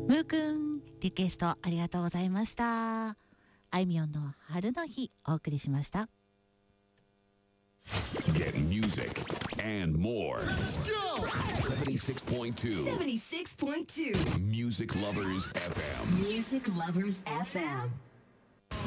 むーくんリクエストありがとうございました。あいみょんの春の日お送りしました。 Get music and more. Let's go! 76.2 76.2 Music Lovers FM. Music Lovers FM